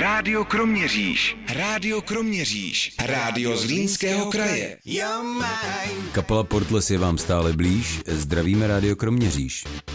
Rádio Kroměříž. Rádio Kroměříž. Rádio Zlínského kraje. Kapela Portles je vám stále blíž. Zdravíme Rádio Kroměříž.